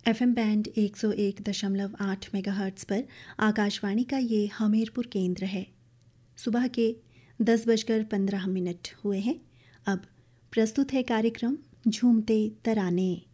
FM band 101.8 megahertz पर आकाशवाणी का ये हमीरपुर केंद्र है। सुबह के 10:15 हुए हैं। अब प्रस्तुत है कार्यक्रम झूमते तराने।